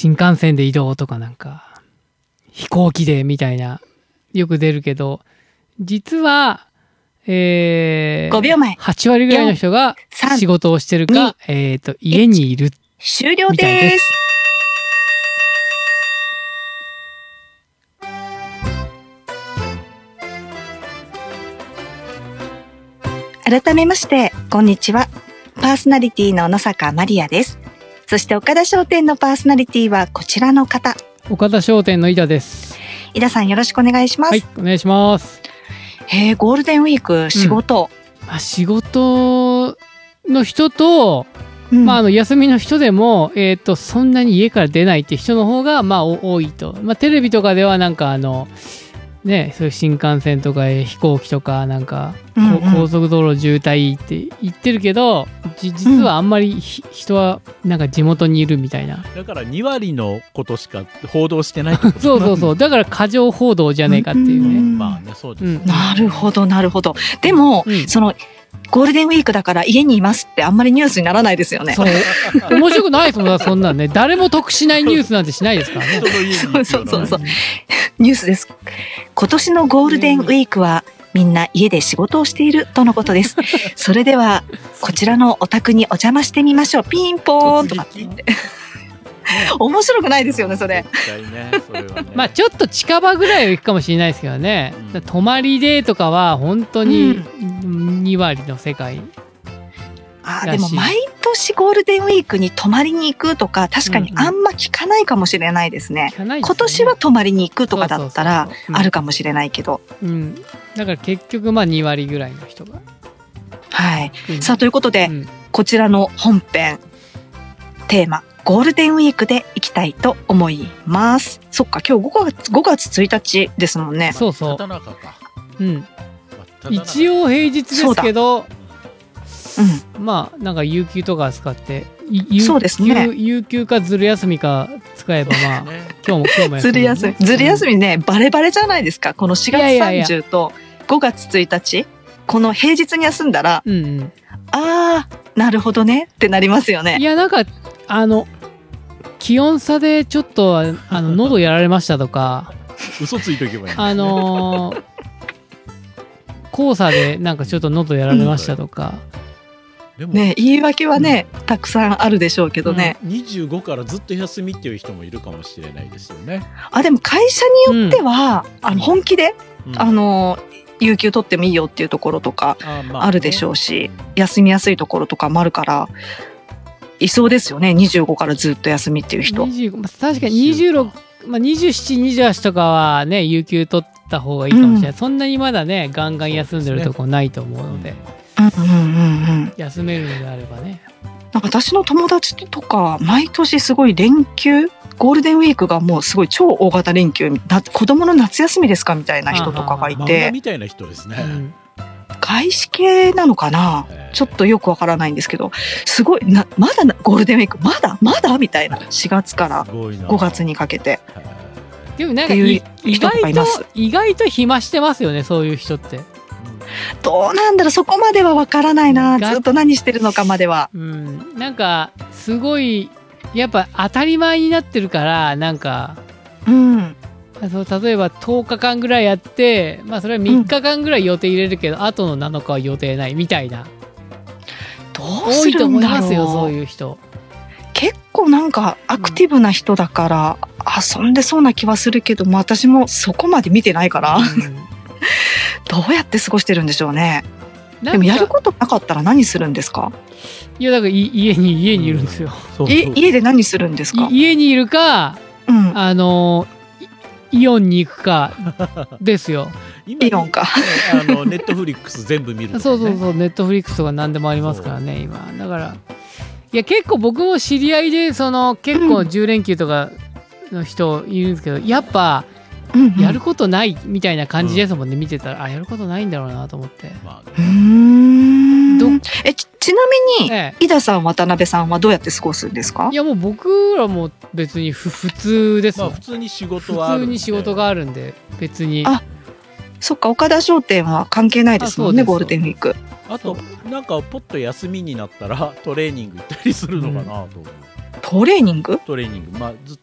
新幹線で移動とかなんか飛行機でみたいなよく出るけど、実は 5秒前。 8割ぐらいの人が 3 仕事をしてるか、家にいる終了みたいで。 です改めまして、こんにちは。パーソナリティの野坂まりやです。そして岡田商店のパーソナリティはこちらの方。 岡田商店の井田です。 井田さんよろしくお願いします。 はい、お願いします。 ゴールデンウィーク仕事。 仕事の人と、休みの人でも、そんなに家から出ないって人の方が、多いと。テレビとかではなんかそういう新幹線とか飛行機とかなんか、高速道路渋滞って言ってるけど、実はあんまり人はなんか地元にいるみたいな。 だから2割のことしか報道してないってことそうだから過剰報道じゃねえかっていうね。 まあね、そうです、ね。 なるほどなるほど。でも、そのゴールデンウィークだから家にいますってあんまりニュースにならないですよね。 そう面白くないですもん、そんなんね。誰も得しないニュースなんてしないですからね。 そうニュースです。今年のゴールデンウィークはみんな家で仕事をしているとのことです。それではこちらのお宅にお邪魔してみましょう。ピンポーンとかって言って面白くないですよね、それ。 ちょっと近場ぐらいは行くかもしれないですけどね。泊まりでとかは本当に2割の世界。 でも毎年ゴールデンウィークに泊まりに行くとか確かにあんま聞かないかもしれないですね。今年は泊まりに行くとかだったらあるかもしれないけど、 だから結局2割ぐらいの人が。 はい、さあということで、こちらの本編テーマゴールデンウィークでいきたいと思います。そっか、今日5月1日ですもんね。 そう一応平日ですけど、なんか有給とか使ってそうですね、 有給かずる休みか使えば今日もずる休みね、バレバレじゃないですか。この4月30と5月1日この平日に休んだら、なるほどねってなりますよね。 いやなんか気温差でちょっと喉やられましたとか嘘ついとけばいい黄砂でなんかちょっと喉やられましたとか、 ね、言い訳はね、たくさんあるでしょうけどね、 25からずっと休みっていう人もいるかもしれないですよね。 でも会社によっては、本気で、有給取ってもいいよっていうところとかあるでしょうし、休みやすいところとかもあるからいそうですよね。25からずっと休みっていう人。 確かに26、27、28とかはね有給取った方がいいかもしれない、そんなにまだねガンガン休んでるとこないと思うので、休めるのであればね。 私の友達とか毎年すごい連休、ゴールデンウィークがもうすごい超大型連休、子供の夏休みですかみたいな人とかがいて、 漫画みたいな人ですね。 外資系なのかな、ちょっとよくわからないんですけど、すごいまだゴールデンウィークまだみたいな、4月から5月にかけて。 でもなんか意外と暇してますよね、そういう人って。 どうなんだろう、そこまではわからないな。ずっと何してるのかまでは。 なんかすごいやっぱ当たり前になってるから、なんか例えば10日間ぐらいやって、それは3日間ぐらい予定入れるけど、後の7日は予定ないみたいな。 どうするんだろう。多いと思いますよ、そういう人。 結構なんかアクティブな人だから、遊んでそうな気はするけど、私もそこまで見てないから、どうやって過ごしてるんでしょうね。でもやることなかったら何するんですか？ いやだから家にいるんですよ。 家で何するんですか？ 家にいるか、イオンに行くかですよ。 イオンか。 ネットフリックス全部見る、ね。 そうネットフリックスとか何でもありますからね今。だからいや結構僕も知り合いで結構10連休とかの人いるんですけど、やっぱやることないみたいな感じですもんね、見てたら。やることないんだろうなと思って。 ちなみに、井田さん渡辺さんはどうやって過ごすんですか？ いやもう僕らも別に普通ですもん。 普通に仕事はあるんで。 普通に仕事があるんで別に。 そっか、岡田商店は関係ないですもんね、ゴールデンウィーク。 あとなんかポッと休みになったらトレーニング行ったりするのかなと思う。 トレーニング、 ずっ